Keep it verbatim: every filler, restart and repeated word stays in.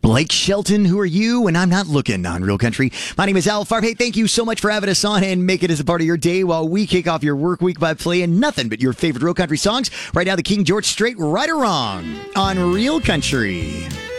Blake Shelton, who are you? When I'm not looking on Real Country. My name is Al Farb. Hey, thank you so much for having us on and make it as a part of your day while we kick off your work week by playing nothing but your favorite Real Country songs. Right now, the King George Strait, Right or Wrong on Real Country.